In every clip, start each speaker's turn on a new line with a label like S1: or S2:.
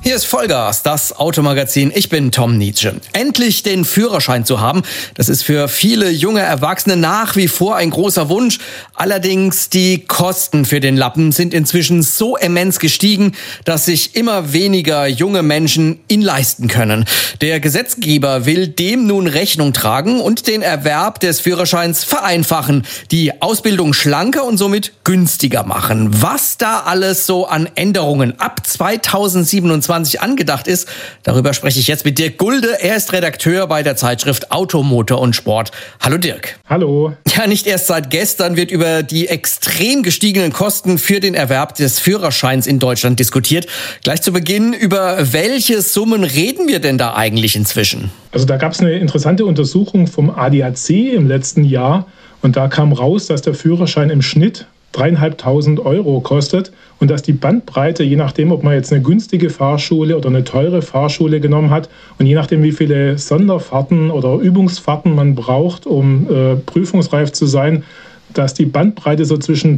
S1: Hier ist Vollgas, das Automagazin. Ich bin Tom Nietzsche. Endlich den Führerschein zu haben, das ist für viele junge Erwachsene nach wie vor ein großer Wunsch. Allerdings die Kosten für den Lappen sind inzwischen so immens gestiegen, dass sich immer weniger junge Menschen ihn leisten können. Der Gesetzgeber will dem nun Rechnung tragen und den Erwerb des Führerscheins vereinfachen, die Ausbildung schlanker und somit günstiger machen. Was da alles so an Änderungen ab 2027 angedacht ist, darüber spreche ich jetzt mit Dirk Gulde. Er ist Redakteur bei der Zeitschrift Auto, Motor und Sport. Hallo Dirk.
S2: Hallo.
S1: Ja, nicht erst seit gestern wird über die extrem gestiegenen Kosten für den Erwerb des Führerscheins in Deutschland diskutiert. Gleich zu Beginn, über welche Summen reden wir denn da eigentlich inzwischen?
S2: Also da gab es eine interessante Untersuchung vom ADAC im letzten Jahr und da kam raus, dass der Führerschein im Schnitt 3.500 € kostet und dass die Bandbreite, je nachdem, ob man jetzt eine günstige Fahrschule oder eine teure Fahrschule genommen hat und je nachdem, wie viele Sonderfahrten oder Übungsfahrten man braucht, um prüfungsreif zu sein, dass die Bandbreite so zwischen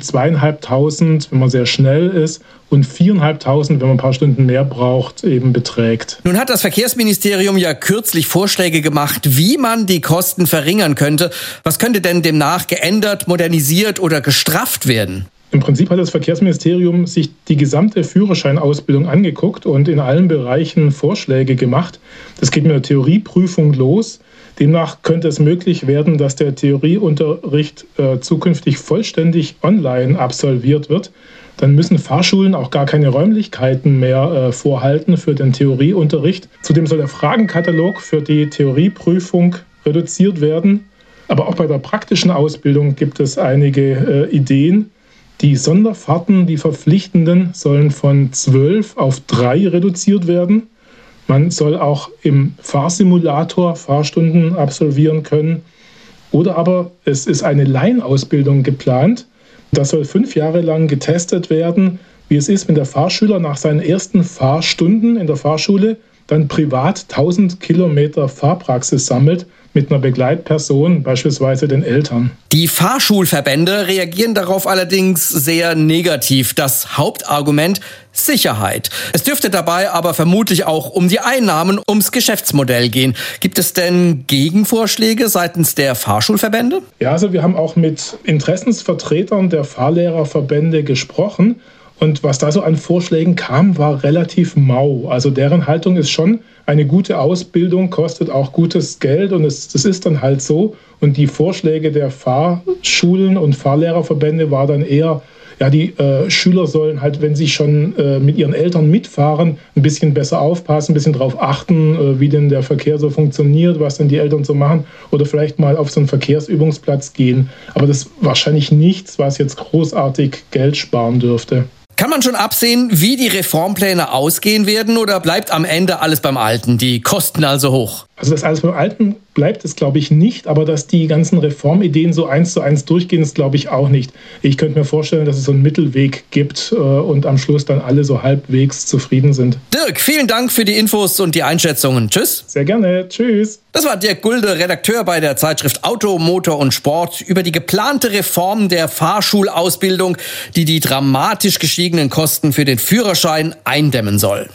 S2: 2.500, wenn man sehr schnell ist, und 4.500, wenn man ein paar Stunden mehr braucht, eben beträgt.
S1: Nun hat das Verkehrsministerium ja kürzlich Vorschläge gemacht, wie man die Kosten verringern könnte. Was könnte denn demnach geändert, modernisiert oder gestrafft werden?
S2: Im Prinzip hat das Verkehrsministerium sich die gesamte Führerscheinausbildung angeguckt und in allen Bereichen Vorschläge gemacht. Das geht mit der Theorieprüfung los. Demnach könnte es möglich werden, dass der Theorieunterricht zukünftig vollständig online absolviert wird. Dann müssen Fahrschulen auch gar keine Räumlichkeiten mehr vorhalten für den Theorieunterricht. Zudem soll der Fragenkatalog für die Theorieprüfung reduziert werden. Aber auch bei der praktischen Ausbildung gibt es einige Ideen. Die Sonderfahrten, die verpflichtenden, sollen von 12 auf 3 reduziert werden. Man soll auch im Fahrsimulator Fahrstunden absolvieren können. Oder aber es ist eine Laienausbildung geplant. Das soll 5 Jahre lang getestet werden, wie es ist, wenn der Fahrschüler nach seinen ersten Fahrstunden in der Fahrschule dann privat 1000 Kilometer Fahrpraxis sammelt mit einer Begleitperson, beispielsweise den Eltern.
S1: Die Fahrschulverbände reagieren darauf allerdings sehr negativ. Das Hauptargument: Sicherheit. Es dürfte dabei aber vermutlich auch um die Einnahmen, ums Geschäftsmodell gehen. Gibt es denn Gegenvorschläge seitens der Fahrschulverbände?
S2: Ja, also wir haben auch mit Interessensvertretern der Fahrlehrerverbände gesprochen. Und was da so an Vorschlägen kam, war relativ mau. Also deren Haltung ist schon, eine gute Ausbildung kostet auch gutes Geld und das ist dann halt so. Und die Vorschläge der Fahrschulen und Fahrlehrerverbände war dann eher, ja, die Schüler sollen halt, wenn sie schon mit ihren Eltern mitfahren, ein bisschen besser aufpassen, ein bisschen darauf achten, wie denn der Verkehr so funktioniert, was denn die Eltern so machen oder vielleicht mal auf so einen Verkehrsübungsplatz gehen. Aber das ist wahrscheinlich nichts, was jetzt großartig Geld sparen dürfte.
S1: Kann man schon absehen, wie die Reformpläne ausgehen werden, oder bleibt am Ende alles beim Alten, die Kosten also hoch?
S2: Also das alles beim Alten bleibt es, glaube ich, nicht, aber dass die ganzen Reformideen so 1:1 durchgehen, ist, glaube ich, auch nicht. Ich könnte mir vorstellen, dass es so einen Mittelweg gibt und am Schluss dann alle so halbwegs zufrieden sind.
S1: Dirk, vielen Dank für die Infos und die Einschätzungen. Tschüss.
S2: Sehr gerne. Tschüss.
S1: Das war Dirk Gulde, Redakteur bei der Zeitschrift Auto, Motor und Sport, über die geplante Reform der Fahrschulausbildung, die die dramatisch gestiegenen Kosten für den Führerschein eindämmen soll.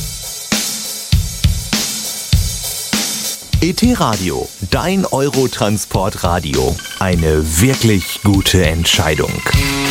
S3: ET-Radio, dein Eurotransport-Radio. Eine wirklich gute Entscheidung.